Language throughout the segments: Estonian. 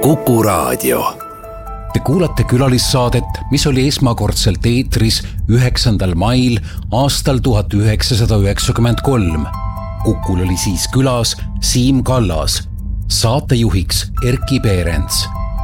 Kuku Raadio. Te kuulate külalissaadet, mis oli esmakordselt eetris 9. mail aastal 1993. Kukul oli siis külas Siim Kallas, saatejuhiks Erkki Peerents.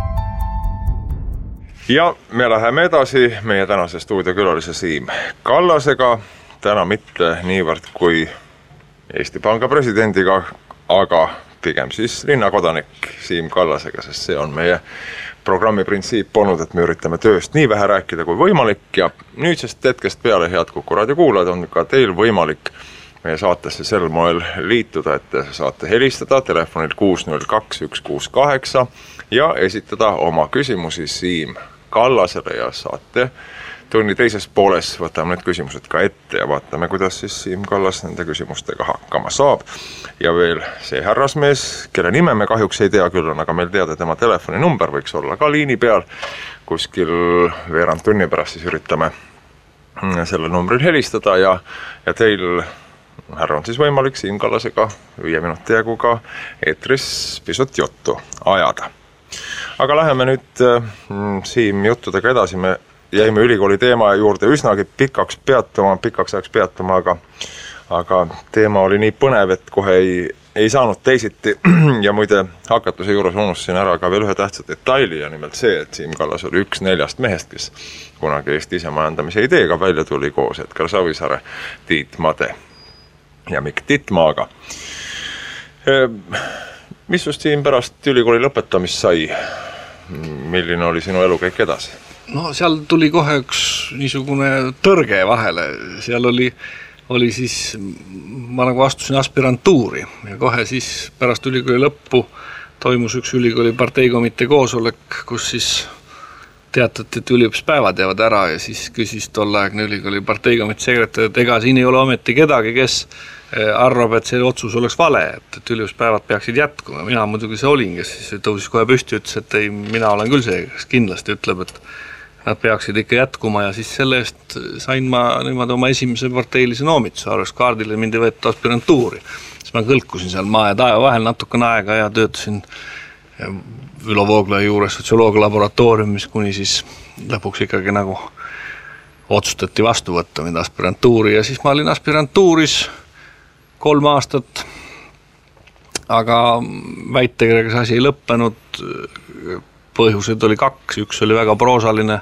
Ja me läheme edasi meie tänase stuudiokülalise Siim Kallasega. Täna mitte niivõrd kui Eesti Panga presidendiga, aga pigem siis linnakodanik Siim Kallasega, sest see on meie programmi printsiip olnud, et me üritame tööst nii vähe rääkida kui võimalik ja nüüdsest hetkest peale, head Kuku Raadio kuulajad, on ka teil võimalik meie saatesse sel moel liituda, et te saate helistada telefonil 602 168 ja esitada oma küsimusi Siim Kallasele ja saate tunni teises pooles võtame need küsimused ka ette ja vaatame, kuidas siis Siim Kallas nende küsimustega hakkama saab. Ja veel see härrasmees, kelle nime me kahjuks ei tea küll on, aga meil teada tema telefoninumber võiks olla ka liini peal. Kuskil veerand tunni pärast siis üritame selle numbril helistada ja teil, härra, on siis võimalik Siim Kallasega 5 minuti jagu ka eetris pisut juttu ajada. Aga läheme nüüd Siim juttudega edasi, me jäime ülikooli teema juurde üsnagi pikaks ajaks peatuma, aga teema oli nii põnev, et kohe ei saanud teisiti ja muide hakatuse juures unustasin ära ka veel ühe tähtsa detaili ja nimelt see, et Siim Kallas oli üks 4 mehest, kes kunagi Eesti isemajandamise ideega välja tuli koos Edgar Savisaare, Tiit Made ja Mikk Titmaaga. Mis just Siim pärast ülikooli lõpetamist sai? Milline oli sinu elukäik edasi? No seal tuli kohe üks niisugune tõrge vahele, seal oli siis, ma nagu astusin aspirantuuri ja kohe siis pärast ülikooli lõppu toimus üks ülikooli parteikomitee koosolek, kus siis teatati, et üliõpilaspäevad jäävad ära ja siis küsis tolleaegne ülikooli parteikomitee sekretär, et ega siin ei ole ometi kedagi, kes arvab, et see otsus oleks vale, et üliõpilaspäevad peaksid jätkuma. Mina muidugi see olin, kes siis tõusis kohe püsti ja ütles, et ei, mina olen küll see, kes kindlasti ütleb, et nad peaksid ikka jätkuma ja siis selle eest sain ma niimoodi oma esimese parteilise noomituse, arvest kaardile mind ei võetud aspirantuuri. Siis ma kõlkusin seal maa ja taeva vahel natukene aega ja töötasin Ülo Vooglaja juures sotsioloogia laboratooriumis, kuni siis lõpuks ikkagi nagu otsustati vastu võtta mind aspirantuuri ja siis ma olin aspirantuuris 3 aastat, aga väitekirjaga see asi ei lõppenud. Põhjused oli 2, üks oli väga proosaline,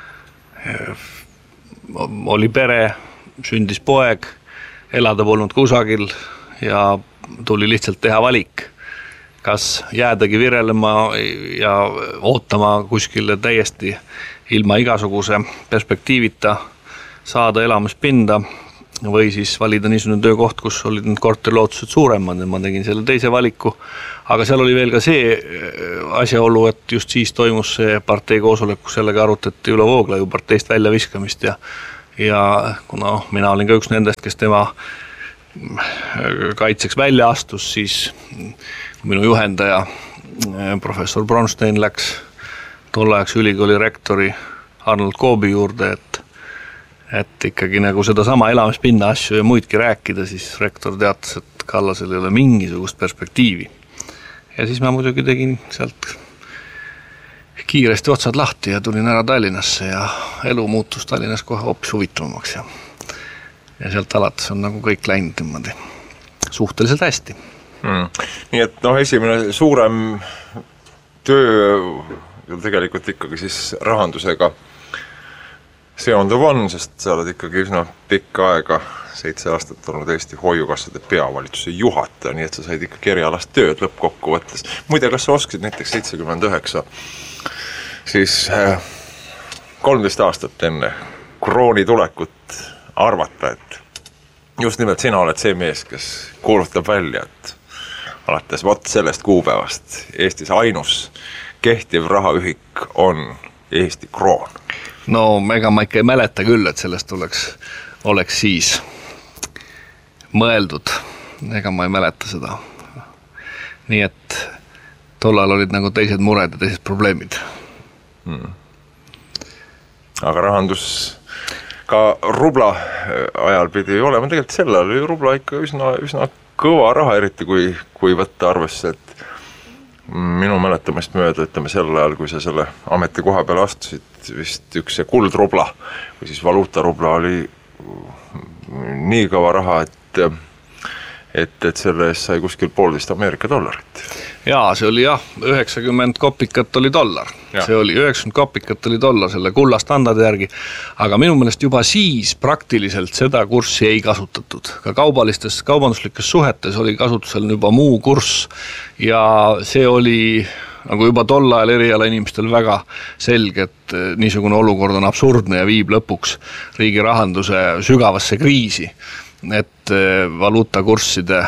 oli pere, sündis poeg, elada polnud kusagil ja tuli lihtsalt teha valik, kas jäädagi virelema ja ootama kuskile täiesti ilma igasuguse perspektiivita saada elamispinda või siis valida niisugune töökoht, kus olid need korterlootused suuremad ja ma tegin selle teise valiku. Aga seal oli veel ka see asjaolu, et just siis toimus see partei koosolek, kus sellega arutati Ülo Vooglaju parteist välja viskamist ja kuna mina olin ka üks nendest, kes tema kaitseks välja astus, siis minu juhendaja professor Bronstein läks tolleaegse ülikooli rektori Arnold Koobi juurde, et ikkagi nagu seda sama elamispinna asju ja muidki rääkida, siis rektor teatas, et Kallasel ei ole mingisugust perspektiivi. Ja siis ma muidugi tegin sealt kiiresti otsad lahti ja tulin ära Tallinnasse ja elu muutus Tallinnas kohe hoopis huvitavamaks ja sealt alates on nagu kõik läinud niimoodi suhteliselt hästi. Nii et esimene suurem töö tegelikult ikkagi siis rahandusega seonduv on, sest sa oled ikkagi üsna pikka aega, 7 aastat olnud Eesti Hoiukassade peavalitsuse juhataja, nii et sa said ikka erialast tööd lõppkokkuvõttes. Muide, kas sa oskasid näiteks 79, siis 13 aastat enne krooni tulekut arvata, et just nimelt sina oled see mees, kes kuulutab välja, et alates sellest kuupäevast Eestis ainus kehtiv rahaühik on Eesti kroon. No ega ma ikka ei mäleta küll, et sellest oleks siis mõeldud. Ega ma ei mäleta seda. Nii et tollal olid nagu teised mured ja teised probleemid. Aga rahandus ka rubla ajal pidi olema. Tegelikult sellel oli rubla ikka üsna kõva raha, eriti kui võtta arvesse, et minu mäletamist mööda, ütleme sel ajal, kui sa selle ametikoha peale astusid, vist üks see kuldrubla või siis valuutarubla oli nii kõva raha, et selle eest sai kuskil 1,5 Ameerika dollarit. Jaa, see oli 90 kopikat oli $. See oli 90 kopikat oli $, selle kulla standardi järgi, aga minu meelest juba siis praktiliselt seda kurssi ei kasutatud. Ka kaubanduslikes suhetes oli kasutusel juba muu kurss ja see oli nagu juba tol ajal eriala inimestel väga selge, et niisugune olukord on absurdne ja viib lõpuks riigi rahanduse sügavasse kriisi, et valuutakursside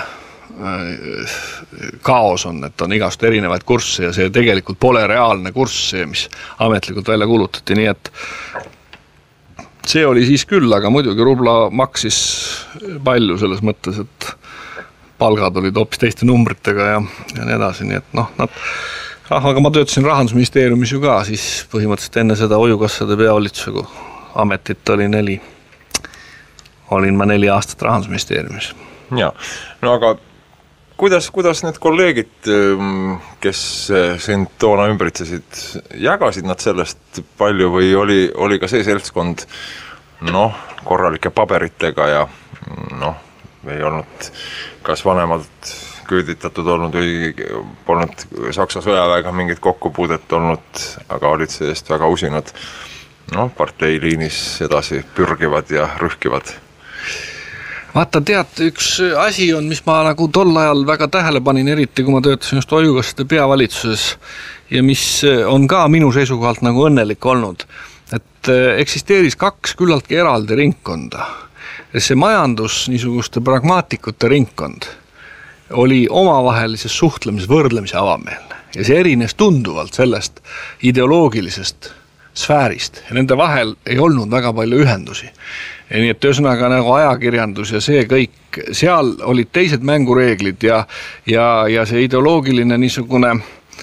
kaos on, et on igast erinevaid kursse ja see tegelikult pole reaalne kurss, see, mis ametlikult välja kuulutati, nii et see oli siis küll, aga muidugi rubla maksis palju selles mõttes, et palgad olid hoopis teiste numbritega ja nii edasi, nii et aga ma töötasin Rahandusministeeriumis ju ka, siis põhimõtteliselt enne seda hoiukassade peavalitsusega ametit oli 4. Olin ma 4 aastat Rahandusministeeriumis. Ja, no aga kuidas need kolleegid, kes sind toona ümbritsesid, jagasid nad sellest palju või oli ka see seltskond korralike paberitega ja ei olnud kas vanemalt küüditatud olnud või polnud Saksa sõjaväega mingit kokkupuudet olnud, aga olid seest väga usinad parteiliinis edasi pürgivad ja rühkivad. Vaata, tead, üks asi on, mis ma nagu tol ajal väga tähele panin, eriti kui ma töötasin just hoiukassade peavalitsuses ja mis on ka minu seisukohalt nagu õnnelik olnud, et eksisteeris 2 küllaltki eraldi ringkonda. See majandus, niisuguste pragmaatikute ringkond oli omavahelises suhtlemises võrdlemise avameelne ja see erines tunduvalt sellest ideoloogilisest sfäärist ja nende vahel ei olnud väga palju ühendusi. Ja nii et ühesõnaga nagu ajakirjandus ja see kõik, seal olid teised mängureeglid ja see ideoloogiline niisugune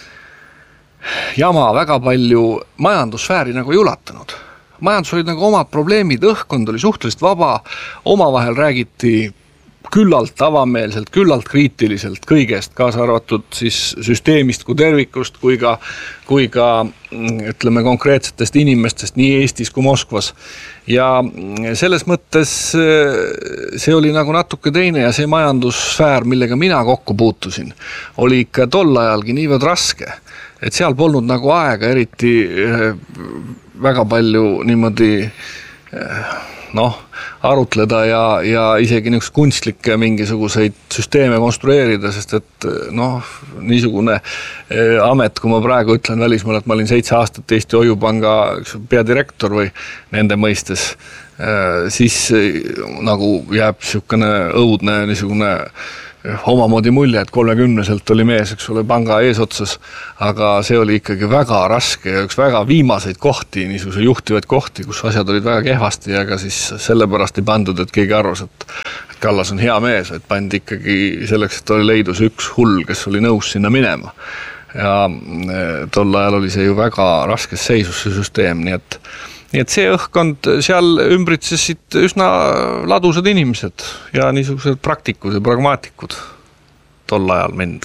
jama väga palju majandussfääri nagu ei ulatanud. Majandus olid nagu omad probleemid, õhkkond oli suhteliselt vaba, omavahel räägiti küllalt avameelselt, küllalt kriitiliselt kõigest, kaasa arvatud siis süsteemist kui tervikust, kui ka ütleme konkreetsetest inimestest nii Eestis kui Moskvas. Ja selles mõttes see oli nagu natuke teine ja see majandussfäär, millega mina kokku puutusin, oli ikka tol ajalgi niivõrd raske, et seal polnud nagu aega eriti väga palju niimoodi arutleda ja isegi niisugust kunstlikke mingisuguseid süsteeme konstrueerida, sest et niisugune amet, kui ma praegu ütlen välismaal, et ma olin 7 aastat Eesti Hoiupanga peadirektor või nende mõistes, siis nagu jääb niisugune õudne niisugune omamoodi mulje, et 30-selt oli mees, eks ole, panga eesotsas, aga see oli ikkagi väga raske ja üks väga viimaseid kohti, niisuguse juhtivaid kohti, kus asjad olid väga kehvasti ja ka siis sellepärast ei pandud, et keegi arvas, et Kallas on hea mees, et pandi ikkagi selleks, et oli leidus üks hull, kes oli nõus sinna minema. Ja tol ajal oli see ju väga raskes seisus see süsteem, nii et see õhkkond seal ümbritsesid üsna ladusad inimesed ja niisugused praktikud ja pragmaatikud tol ajal mind.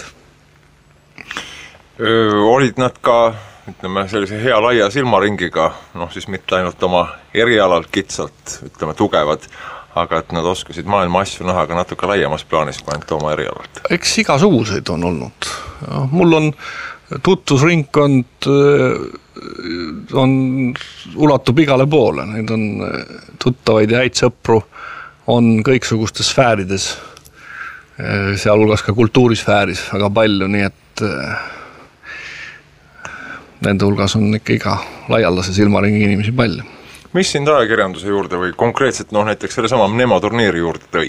Olid nad ka, ütleme, sellise hea laia silmaringiga, siis mitte ainult oma erialalt kitsalt, ütleme, tugevad, aga et nad oskasid maailma asju näha ka natuke laiemas plaanis kui ainult oma erialalt? Eks igasuguseid on olnud. Mul on tutvusringkond ulatub igale poole, neid on tuttavaid ja häid sõpru on kõiksugustes sfäärides, sealhulgas ka kultuurisfääris väga palju, nii et nende hulgas on ikka iga laialdase silmaringi inimesi palju. Mis sind ajakirjanduse juurde või konkreetselt näiteks selle sama Nemo turniiri juurde tõi?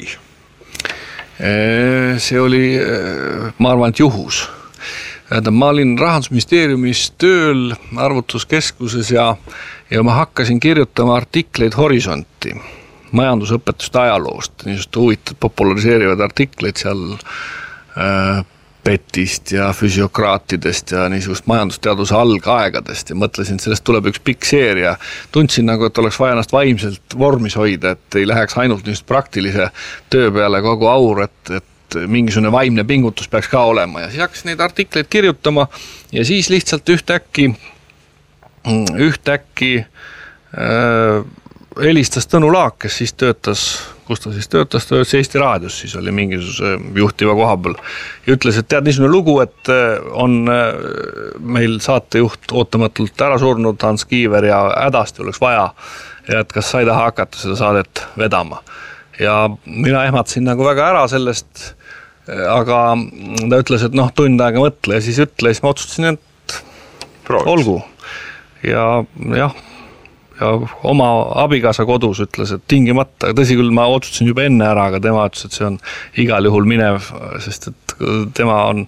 See oli, ma arvan, et juhus. Ma olin Rahandusministeeriumis tööl arvutuskeskuses ja ma hakkasin kirjutama artikleid Horisonti, majandusõpetuste ajaloost, niisugust huvitatud populariseerivad artikleid seal Petist ja füsiokraatidest ja niisugust majandusteaduse algaegadest ja mõtlesin, et sellest tuleb üks pikk seeria. Tundsin nagu, et oleks vaja ennast vaimselt vormis hoida, et ei läheks ainult niisugust praktilise töö peale kogu aur, et mingisugune vaimne pingutus peaks ka olema ja siis hakkasin neid artikleid kirjutama ja siis lihtsalt ühtäkki helistas Tõnu Laak, kes siis töötas, kus ta siis töötas Eesti Raadios, siis oli mingisuguse juhtiva koha peal ja ütles, et tead niisugune lugu, et on meil saatejuht ootamatult ära surnud Hans Kiiver ja hädasti oleks vaja ja et kas sa ei taha hakata seda saadet vedama. Ja mina ehmatasin nagu väga ära sellest, aga ta ütles, et tund aega mõtle ja siis ma otsustasin, et olgu. Ja oma abikaasa kodus ütles, et tingimata, tõsi küll ma otsustasin juba enne ära, aga tema ütles, et see on igal juhul minev, sest et tema on,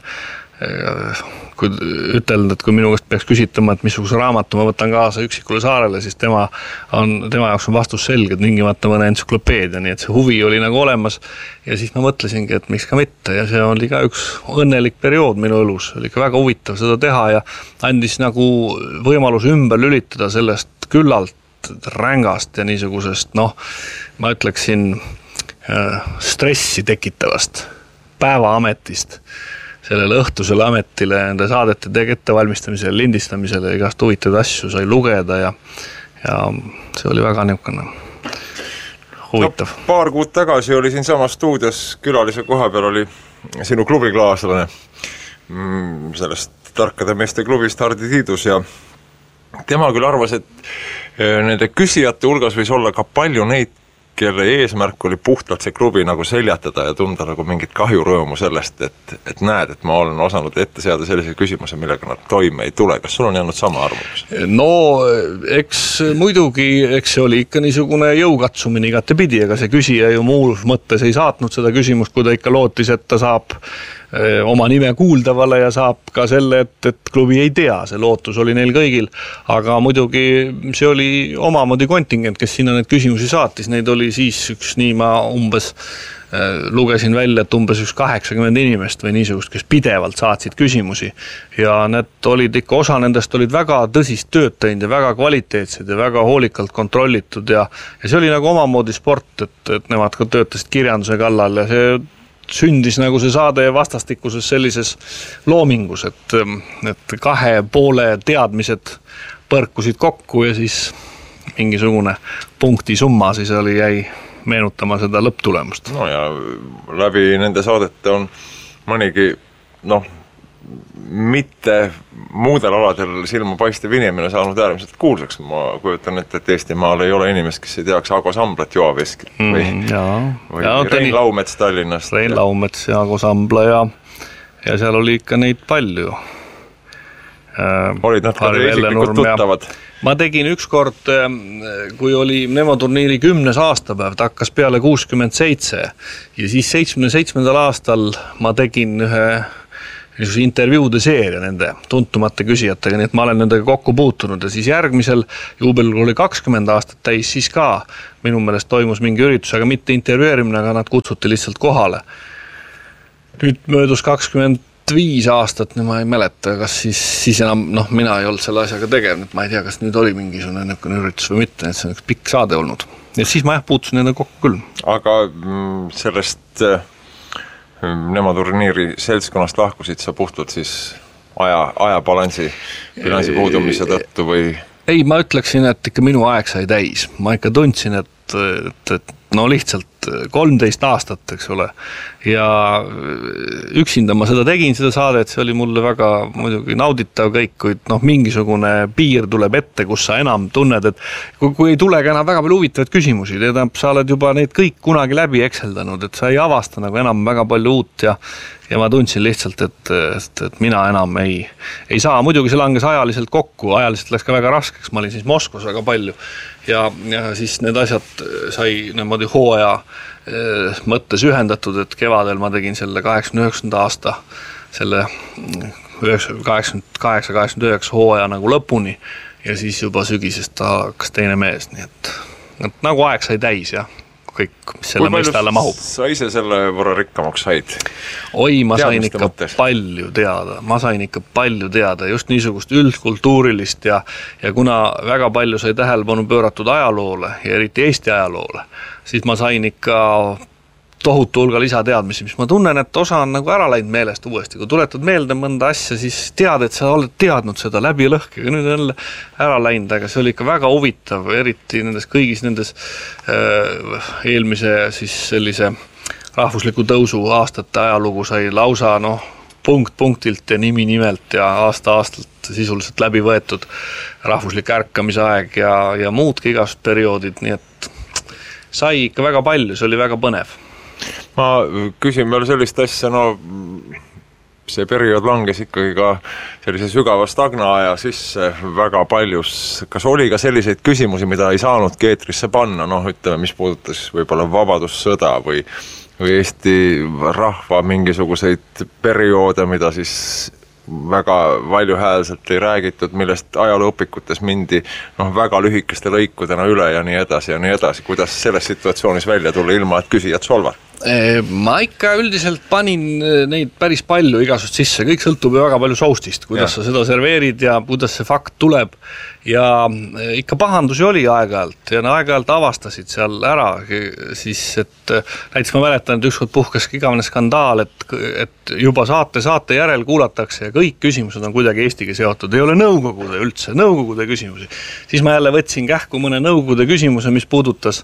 kui ütelnud, et kui minu käest peaks küsitama, et missuguse raamatu ma võtan kaasa üksikule saarele, siis tema jaoks on vastus selge, et tingimata mõne entsüklopeedia, nii et see huvi oli nagu olemas ja siis ma mõtlesingi, et miks ka mitte ja see oli ka üks õnnelik periood minu elus, oli ka väga huvitav seda teha ja andis nagu võimalus ümber lülitada sellest küllalt rängast ja niisugusest, ma ütleksin stressi tekitavast päevaametist sellele õhtusele ametile, nende saadete ettevalmistamisele, lindistamisele, igast huvitavaid asju sai lugeda ja see oli väga niisugune huvitav. Paar kuud tagasi oli siin samas stuudios külalise koha peal oli sinu klubiklaaslane sellest tarkade meeste klubist Hardi Tiidus ja tema küll arvas, et nende küsijate hulgas võis olla ka palju neid, kelle eesmärk oli puhtalt see klubi nagu seljatada ja tunda nagu mingit kahjurõõmu sellest, et näed, et ma olen osanud ette seada sellise küsimuse, millega nad toime ei tule. Kas sul on jäänud sama arvamus? No, eks muidugi, eks see oli ikka niisugune jõukatsumine igatepidi, aga see küsija ju muus mõttes ei saatnud seda küsimust, kui ta ikka lootis, et ta saab oma nime kuuldavale ja saab ka selle, et klubi ei tea, see lootus oli neil kõigil, aga muidugi see oli omamoodi kontingent, kes sinna need küsimusi saatis, neid oli siis üks nii ma umbes lugesin välja, et umbes 80 inimest või niisugust, kes pidevalt saatsid küsimusi ja need olid ikka, osa nendest olid väga tõsist tööd teinud ja väga kvaliteetsed ja väga hoolikalt kontrollitud ja see oli nagu omamoodi sport, et nemad ka töötasid kirjanduse kallal ja see sündis nagu see saade vastastikuses sellises loomingus, et kahe poole teadmised põrkusid kokku ja siis mingisugune punkti summa siis jäi meenutama seda lõpptulemust. No ja läbi nende saadete on mõnigi, mitte muudel aladel silma paistev inimene saanud äärmiselt kuulsaks. Ma kujutan, et Eestimaal ei ole inimest, kes ei teaks Ago Samblat Joaveskit või Rein Laumets Tallinnast. Rein Laumets ja Ago Sambla ja seal oli ikka neid palju. Olid nad ka isiklikult tuttavad? Ma tegin ükskord, kui oli Nemo turniiri 10. aastapäev, ta hakkas peale 67 ja siis 77. aastal ma tegin ühe intervjuude seeria nende tuntumate küsijatega, nii et ma olen nendega kokku puutunud ja siis järgmisel juubelil oli 20 aastat täis, siis ka minu meelest toimus mingi üritus, aga mitte intervjueerimine, aga nad kutsuti lihtsalt kohale. Nüüd möödus 25 aastat, ma ei mäleta, kas siis enam, mina ei olnud selle asjaga tegev, ma ei tea, kas nüüd oli mingisugune üritus või mitte, et see on üks pikk saade olnud. Ja siis ma puutusin nendega kokku küll. Aga sellest Nemo turniiri seltskonnast lahkusid sa puhtalt siis ajabalansi bilansi puudumise tõttu või? Ei, ma ütleksin, et ikka minu aeg sai täis. Ma ikka tundsin, et lihtsalt 13 aastat, eks ole. Ja üksinda ma seda tegin, seda saadet, see oli mulle väga muidugi nauditav kõik, kuid mingisugune piir tuleb ette, kus sa enam tunned, et kui ei tulegi enam väga palju huvitavaid küsimusi, sa oled juba neid kõik kunagi läbi ekseldanud, et sa ei avasta nagu enam väga palju uut ja ma tundsin lihtsalt, et mina enam ei saa. Muidugi see langes ajaliselt kokku, ajaliselt läks ka väga raskeks, ma olin siis Moskvas väga palju ja siis need asjad sai niimoodi hooaja mõttes ühendatud, et kevadel ma tegin selle 89. aasta selle 88-89 hooaja nagu lõpuni ja siis juba sügisest ta hakkas teine mees, nii et nagu aeg sai täis ja kõik, mis selle mõista alla mahub. Sa ise selle võrra rikkamaks said? Oi, ma sain ikka palju teada, just niisugust üldkultuurilist ja kuna väga palju sai tähelepanu pööratud ajaloole ja eriti Eesti ajaloole, siis ma sain ikka tohutu hulga lisateadmisi, mis ma tunnen, et osa on nagu ära läinud meelest uuesti. Kui tuletad meelde mõnda asja, siis tead, et sa oled teadnud seda läbi ja lõhki, aga nüüd on jälle ära läinud, aga see oli ikka väga huvitav, eriti kõigis nendes eelmise siis sellise rahvusliku tõusu aastate ajalugu sai lausa punkt-punktilt ja nimi-nimelt ja aasta-aastalt sisuliselt läbi võetud rahvuslik ärkamise aeg ja muudki igasugused perioodid, nii et sai ikka väga palju, see oli väga põnev. Ma küsin veel sellist asja, see periood langes ikkagi ka sellise sügava stagnaaja sisse väga paljus. Kas oli ka selliseid küsimusi, mida ei saanudki eetrisse panna, ütleme, mis puudutas võib-olla vabadussõda või Eesti rahva mingisuguseid perioode, mida siis väga valjuhäälselt ei räägitud, millest ajalooõpikutes mindi väga lühikeste lõikudena üle ja nii edasi ja nii edasi. Kuidas selles situatsioonis välja tulla ilma, et küsijad solvad? Ma ikka üldiselt panin neid päris palju igasust sisse, kõik sõltub ju väga palju soustist, kuidas sa seda serveerid ja kuidas see fakt tuleb ja ikka pahandusi oli aeg-ajalt ja aeg-ajalt avastasid seal ära siis, et näiteks ma mäletan, et ükskord puhkas igavene skandaal, et juba saate järel kuulatakse ja kõik küsimused on kuidagi Eestiga seotud, ei ole nõukogude küsimusi. Siis ma jälle võtsin kähku mõne nõukogude küsimuse, mis puudutas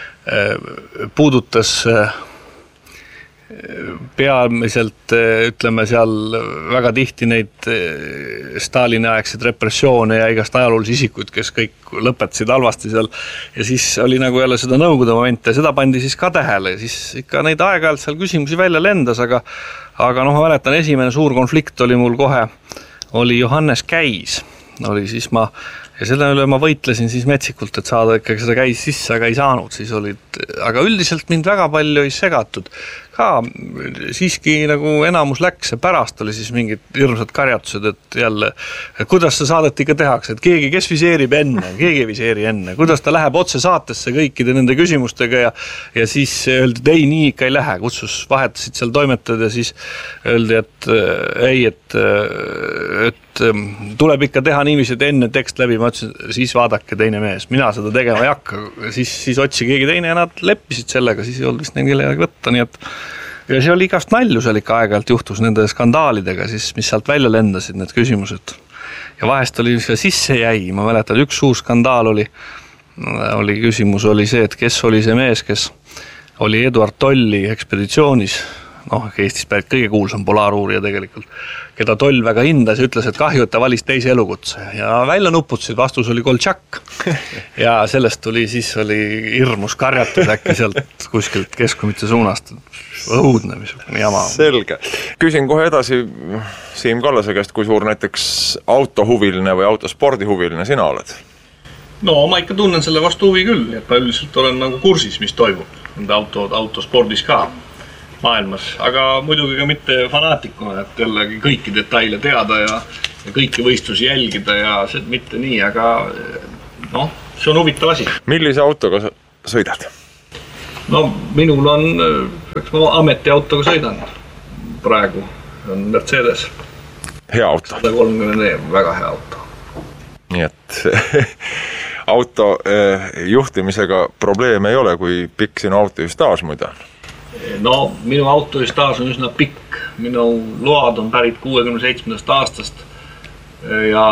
peamiselt, ütleme seal väga tihti neid Stalini aegseid repressioone ja igast ajaloolisi isikuid, kes kõik lõpetasid halvasti seal ja siis oli nagu jälle seda nõukogude momente ja seda pandi siis ka tähele ja siis ikka neid aeg-ajalt seal küsimusi välja lendas, aga ma mäletan, esimene suur konflikt oli mul kohe, oli Johannes Käis, oli siis ja selle üle ma võitlesin siis metsikult, et saada ikkagi seda Käis sisse, aga ei saanud, siis aga üldiselt mind väga palju ei segatud. Ka siiski nagu enamus läks ja pärast oli siis mingid hirmsad karjatused, et jälle, kuidas see saadet ikka tehakse, et kes viseerib enne, keegi ei viseeri enne, kuidas ta läheb otse saatesse kõikide nende küsimustega ja siis öeldi, et ei, nii ikka ei lähe, vahetasid seal toimetajad ja siis öeldi, et tuleb ikka teha niiviisi, et enne tekst läbi, ma ütlesin, siis vaadake teine mees, mina seda tegema ei hakka, siis otsi keegi teine ja nad leppisid sellega, siis ei olnud vist neil kellelegi võtta, nii et ja see oli igast nalju seal ikka aeg-ajalt juhtus nende skandaalidega, siis, mis sealt välja lendasid need küsimused. Ja vahest oli see sisse jäi, ma mäletan, üks suur skandaal oli küsimus oli see, et kes oli see mees, kes oli Eduard Tolli ekspeditsioonis, Eestis pärit kõige kuulsam polaaruurija tegelikult, keda Toll väga hindas ja ütles, et kahju, et ta valis teise elukutse ja välja nuputasid, vastus oli Koltšak ja sellest oli hirmus karjatus äkki sealt kuskilt Keskumite suunast, õudne jama. Selge. Küsin kohe edasi Siim Kallase käest, kui suur näiteks autohuviline või autospordihuviline sina oled? Ma ikka tunnen selle vastu huvi küll, et ma üldiselt olen nagu kursis, mis toimub autospordis ka maailmas, aga muidugi ka mitte fanaatikuna, et jällegi kõiki detaile teada ja kõiki võistlusi jälgida ja see mitte nii, aga see on huvitav asi. Millise autoga sõidad? Minul on, ma ametiautoga sõidan praegu, on Mercedes. Hea auto. 130 väga hea auto. Nii et auto juhtimisega probleeme ei ole, kui pikk sinu autostaaž muide on? Minu autostaaž on üsna pikk, minu load on pärit 67. aastast ja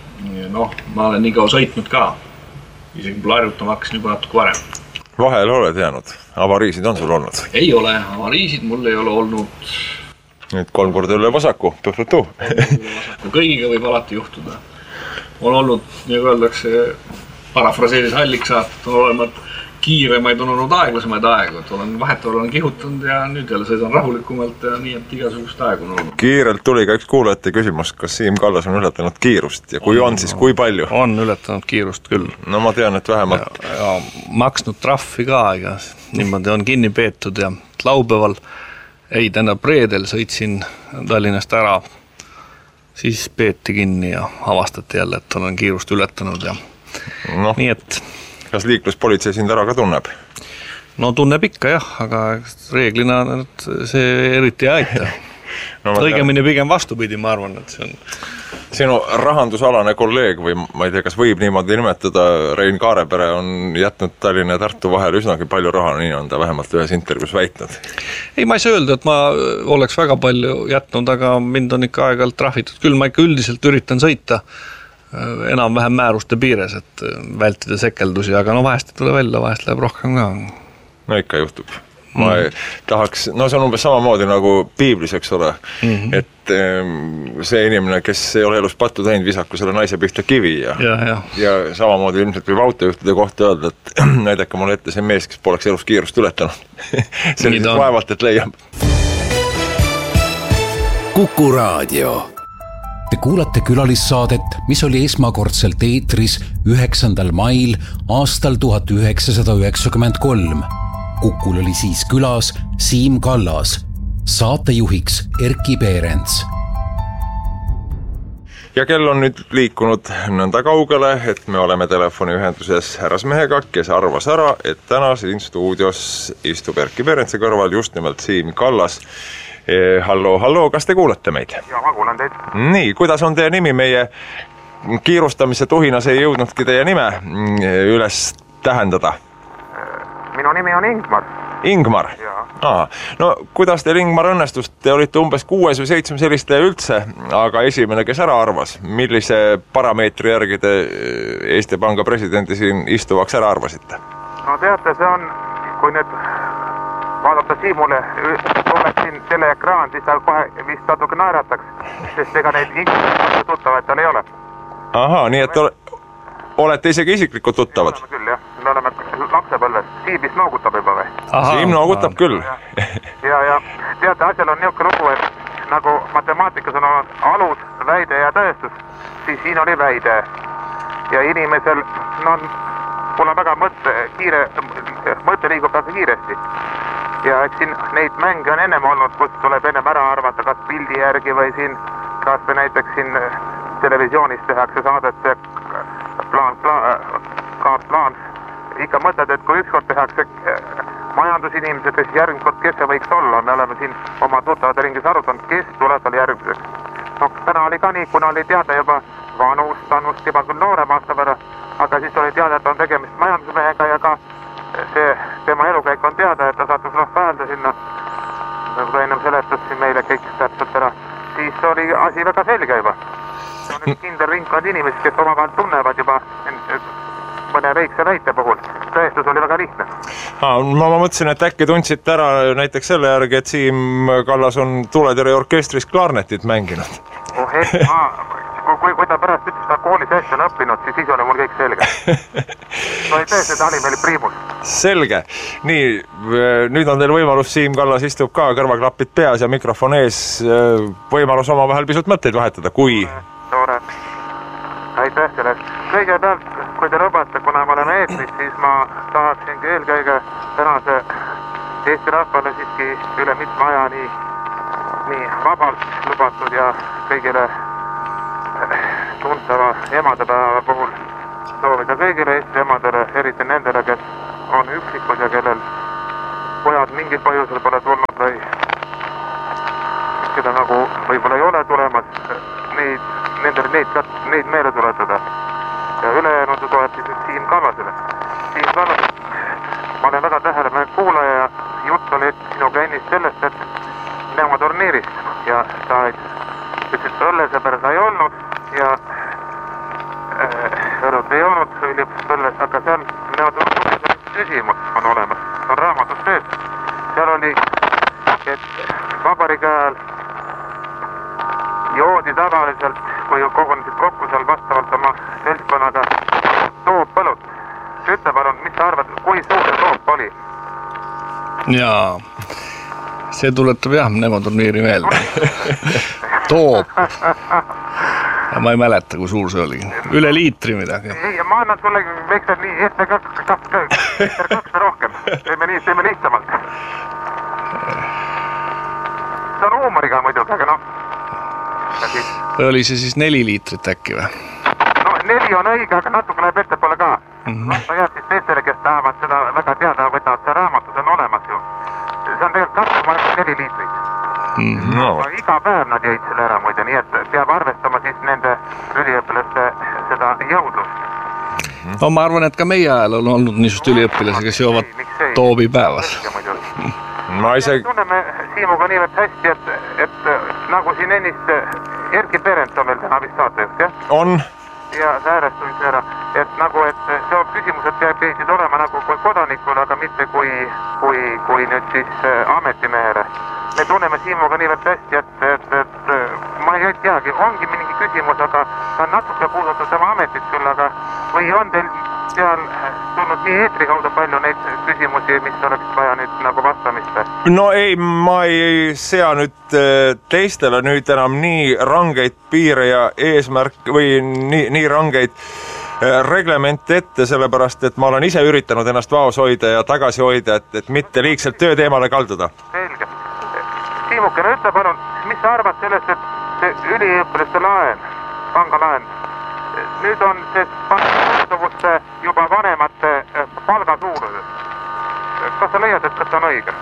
ma olen nii kaua sõitnud ka, isegi pole harjutama hakkasin juba natuke varem. Vahel oled jäänud, avariisid on sul olnud? Ei ole, avariisid mul ei ole olnud. Nüüd 3 korda üle vasaku, pühvutu. Kõigiga võib alati juhtuda. On olnud, nagu öeldakse, parafraseeris halliks saat, on olemas kiiremaid, on olnud aeglasemaid aegu, et vahetavalt olen kihutanud ja nüüd jälle sõidan rahulikumalt ja nii, et igasugust aegu on olnud. Kiirelt tuli ka üks kuulajate küsimus, kas Siim Kallas on ületanud kiirust ja kui on, siis kui palju? On ületanud kiirust küll. Ma tean, et vähemalt. Ja maksnud trahvi ka, ja niimoodi on kinni peetud ja laupäeval, reedel sõitsin Tallinnast ära, siis peeti kinni ja avastati jälle, et olen kiirust ületanud ja nii et kas liikluspolitsei sind ära ka tunneb? Tunneb ikka jah, aga reeglina see eriti ei aita. Õigemini pigem vastupidi, ma arvan, et see on Sinu rahandusalane kolleeg või ma ei tea, kas võib niimoodi nimetada, Rein Kaarepere on jätnud Tallinna ja Tartu vahel üsnagi palju raha, nii on ta vähemalt ühes intervjuus väitnud. Ei, ma ei saa öelda, et ma oleks väga palju jätnud, aga mind on ikka aeg-ajalt trahvitud. Küll ma ikka üldiselt üritan sõita enam-vähem määruste piires, et vältida sekeldusi, aga no vahest ei tule välja, vahest läheb rohkem ka. No ikka juhtub. Ma tahaks, no see on umbes samamoodi nagu piiblis, eks ole, et see inimene, kes ei ole elus pattu teinud, visaku selle naise pihta kivi ja samamoodi ilmselt võib autojuhtide kohta öelda, et näidake mulle ette see mees, kes poleks elus kiirust ületanud. Selliselt vaevalt, et leiab. Kuku Raadio. Te kuulate külalissaadet, mis oli esmakordselt eetris 9. mail aastal 1993. Kukul oli siis külas Siim Kallas, saatejuhiks Erkki Peerents. Ja kell on nüüd liikunud nõnda kaugele, et me oleme telefoniühenduses härrasmehega, kes arvas ära, et täna siin stuudios istub Erkki Peerentsi kõrval just nimelt Siim Kallas. Hallo, kas te kuulete meid? Ja, ma kuulen teid. Nii, kuidas on teie nimi? Meie kiirustamise tuhinas ei jõudnudki teie nime üles tähendada. Minu nimi on Ingmar. Ingmar? Aha. No kuidas teil Ingmar õnnestus? Te olite umbes 6 või 7 helistaja üldse, aga esimene, kes ära arvas, millise parameetri järgi te Eesti Panga presidendi siin istuvaks ära arvasite? No teate, see on, kui nüüd vaadata Siimule, oleks siin selle ekraan, siis ta kohe vist natuke naerataks, sest ega neid Ingmar tuttavaid tal ei ole. Aha, nii et olete isegi isiklikult tuttavad? Me oleme küll, jah. Me oleme lapsepõlves. Siim vist noogutab juba või? Siim noogutab küll. Ja teate, asjal on niisugune lugu, et nagu matemaatikas on alus, väide ja tõestus, siis siin oli väide. Ja inimesel, no, mul on väga mõte liigub väga kiiresti. Ja eks siin neid mänge on ennem olnud, kus tuleb ennem ära arvata, kas pildi järgi või siin, kas või näiteks siin televisioonis tehakse saadet see plaan. Ikka mõtled, et kui ükskord tehakse majandusinimesed, siis järgmine kord, kes see võiks olla, me oleme siin oma tuttavate ringis arutanud, kes tuleb veel järgmiseks. No täna oli ka nii, kuna oli teada juba vanust juba küll noorem aasta võrra, aga siis oli teada, et on tegemist majandusmehega ja ka see tema elukäik on teada, et ta sattus rahvaäälda sinna, nagu ta ennem seletas siin meile kõik täpselt ära, siis oli asi väga selge juba. See on üks kindel ringkond inimesi, kes omavahel tunnevad juba mõne väikse väite puhul. Tõestus oli väga lihtne. Ma mõtlesin, et äkki tundsite ära näiteks selle järgi, et Siim Kallas on tuletõrjeorkestris klaarnetit mänginud. Kui ta pärast ütles, ta koolis hästi on õppinud, siis oli mul kõik selge. No ei tõesti, ta oli meil priimus. Selge. Nii, nüüd on teil võimalus, Siim Kallas istub ka kõrvaklapid peas ja mikrofon ees, võimalus omavahel pisut mõtteid vahetada, kui... Tore. Aitäh selle. Kõigepealt, kui te lubate, kuna ma olen eetris, siis ma tahaksingi eelkõige tänase Eesti rahvale siiski üle mitme aja nii vabalt lubatud ja kõigile tuntava emadepäeva puhul soovida kõigile Eesti emadele, eriti nendele, kes on üksikud ja kellel pojad mingil põhjusel pole tulnud või keda nagu võib-olla ei ole tulemas, neid meele tuletada. Ja ülejäänud toeti Siim Kallasele. Siim Kallas, ma olen väga tähelepanelik kuulaja ja jutt oli sinuga ennist sellest, et Neema turniirist ja sa ütlesid, et õllesõber sa ei olnud ja õlut ei olnud üliõpusõlles, aga seal Neema turniiris küsimus on olemas, on raamatus sees. Seal oli, et vabariigi ajal joodi tavaliselt, kui kogunesid kokku seal vastavalt oma seltskonnaga tooppõlut. Ütle palun, mis sa arvad, kui suur see toop oli? Jaa, see tuletab jah Neema turniiri meelde. Toop. Ja ma ei mäleta, kui suur see oli. Üle liitri midagi. Ei, ma annan sulle veksel nii ette kaks rohkem. Teeme lihtsamalt. See on huumoriga muidugi, aga noh. Või oli see siis 4 liitrit äkki või? No 4 on õige, aga natuke läheb ettepoole ka. No jah, siis teistele, kes tahavad seda väga teada, võtavad see raamatus on olemas ju. See on tegelikult 4 liitrit. Iga päev nad jõid selle ära muide, nii et peab arvestama siis nende jõudlust. No ma arvan, et ka meie ajal on olnud niisugust üliõpilasi, kes joovad toobi päevas. Ma isegi... Tunneme Siimuga niivõrd hästi, et nagu siin ennist Erki Perent on meil täna vist saates, jah? On. Ja see äärestumise ära, et nagu, et see on küsimused peaksid olema nagu kui kodanikul, aga mitte kui nüüd siis ametimehele. Me tunneme Siimuga niivõrd hästi, et ma ei teagi, ongi mingi küsimus, aga ta on natuke puudutab tema ametit küll, aga või on teil seal tulnud nii eetri kaudu palju neid küsimusi, mis oleks vaja nüüd nagu vastamist? No ei, ma ei sea nüüd teistele nüüd enam nii rangeid piire ja eesmärk või nii rangeid reglemente ette, sellepärast et ma olen ise üritanud ennast vaos hoida ja tagasi hoida, et mitte liigselt tööteemale kalduda. Selge. Siimukene, ütle palun, mis sa arvad sellest, et see üliõpilaste laen, pangalaen, nüüd on see pangavuste juba vanemate palga suuruses. Kas sa leiad, et kas see on õige?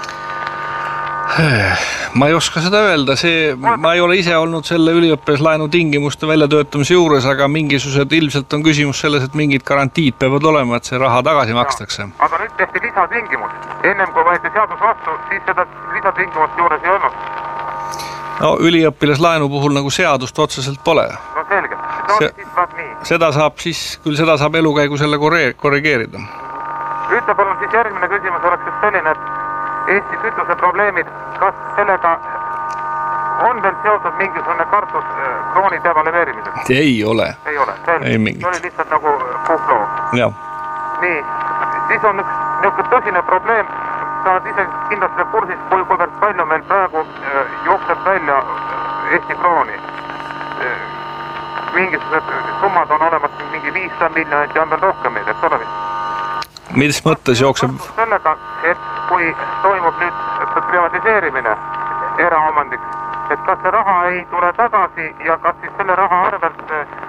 Ma ei oska seda öelda, ma ei ole ise olnud selle üliõpilaslaenu tingimuste väljatöötamise juures, aga mingisugused ilmselt on küsimus selles, et mingid garantiid peavad olema, et see raha tagasi makstakse. Aga nüüd tehti lisatingimus. Ennem kui võeti seadus vastu, siis seda lisatingimust juures ei olnud. No üliõpilaslaenu puhul nagu seadust otseselt pole. No selge, seda saab elu käigus jälle korrigeerida. Ütle palun, siis järgmine küsimus oleks just selline, et Eesti kütuse probleemid, kas sellega on veel seotud mingisugune kartus krooni devalveerimisega? Ei ole. Ei ole, selge. See oli lihtsalt nagu puhkloo. Jah. Nii, siis on üks tõsine probleem, sa oled ise kindlasti kursis, kuivõrd palju meil praegu jookseb välja Eesti krooni. Mingisugused summad on olemas mingi 500 miljonit ja on veel rohkem meid, et ole vist. Mis mõttes jookseb? Sellega, et kui toimub nüüd privatiseerimine eraomandiks, et kas see raha ei tule tagasi ja kas siis selle raha arvelt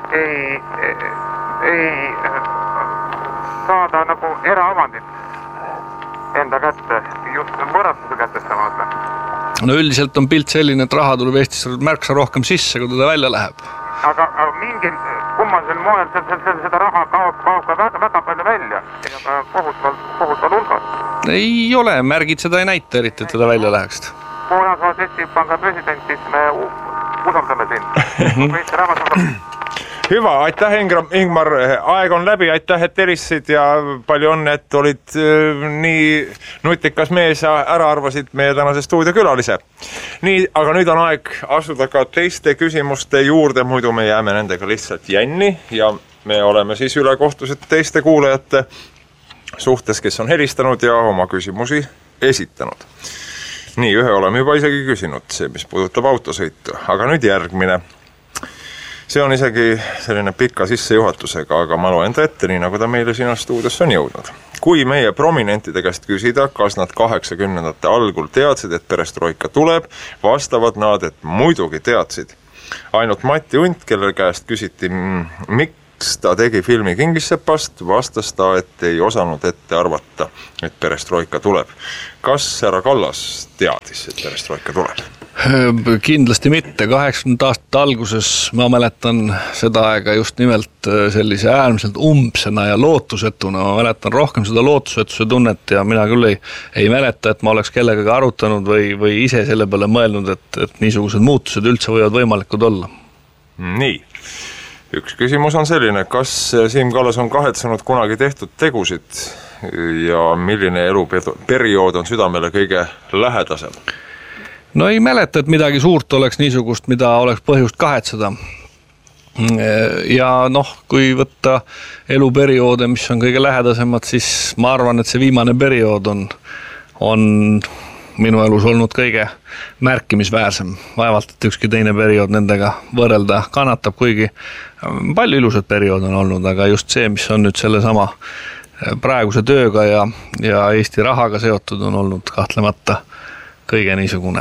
ei saada nagu eraomandit enda kätte, just võõrastuse kätte saada? No üldiselt on pilt selline, et raha tuleb Eestis märksa rohkem sisse, kui teda välja läheb. Aga mingil kummalisel moel seda raha kaob ka väga palju välja ja kohutval hulgas. Ei ole, märgid seda ei näita eriti, et teda välja läheks. Kuna sa oled Eesti Panga president, siis me usaldame sind. Eesti rahvas usaldab. Hüva, aitäh Ingmar, aeg on läbi, aitäh, et helistasid ja palju õnne, et olid nii nutikas mees ja ära arvasid meie tänase stuudiokülalise. Nii, aga nüüd on aeg asuda ka teiste küsimuste juurde, muidu me jääme nendega lihtsalt jänni ja me oleme siis ülekohtused teiste kuulajate suhtes, kes on helistanud ja oma küsimusi esitanud. Nii, ühe oleme juba isegi küsinud, see mis puudutab autosõitu, aga nüüd järgmine. See on isegi selline pika sissejuhatusega, aga ma loen ta ette, nii nagu ta meile sinu stuudiosse on jõudnud. Kui meie prominentide käest küsida, kas nad 80-ndate algul teadsid, et perestroika tuleb, vastavad nad, et muidugi teadsid. Ainult Mati Unt, kelle käest küsiti, miks ta tegi filmi Kingissepast, vastas ta, et ei osanud ette arvata, et perestroika tuleb. Kas härra Kallas teadis, et perestroika tuleb? Kindlasti mitte, 80 aastate alguses ma mäletan seda aega just nimelt sellise äärmiselt umbsena ja lootusetuna, ma mäletan rohkem seda lootusetuse tunnet ja mina küll ei mäleta, et ma oleks kellegagi arutanud või ise selle peale mõelnud, et niisugused muutused üldse võivad võimalikud olla. Nii, üks küsimus on selline, kas Siim Kallas on kahetsenud kunagi tehtud tegusid ja milline eluperiood on südamele kõige lähedasem? No ei mäleta, et midagi suurt oleks niisugust, mida oleks põhjust kahetseda. Ja kui võtta eluperioode, mis on kõige lähedasemad, siis ma arvan, et see viimane periood on minu elus olnud kõige märkimisväärsem. Vaevalt, et ükski teine periood nendega võrrelda kannatab, kuigi palju ilusad periood on olnud, aga just see, mis on nüüd selle sama praeguse tööga ja Eesti rahaga seotud, on olnud kahtlemata kõige niisugune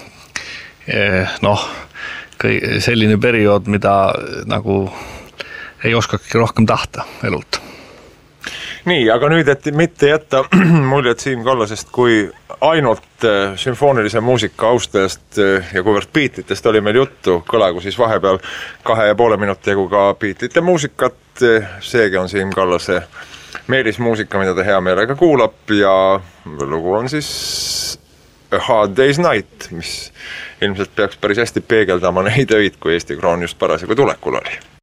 selline periood, mida nagu ei oskagi rohkem tahta elult. Nii, aga nüüd, et mitte jätta muljet Siim Kallasest kui ainult sümfoonilise muusika austajast ja kuivõrd Beatlesitest oli meil juttu, kõlagu siis vahepeal 2,5 minuti jagu ka Beatlesite muusikat, seegi on Siim Kallase meelismuusika, mida ta hea meelega kuulab ja lugu on siis A Hard Day's Night, mis ilmselt peaks päris hästi peegeldama neid öid, kui Eesti Kroon just parasjagu tulekul oli.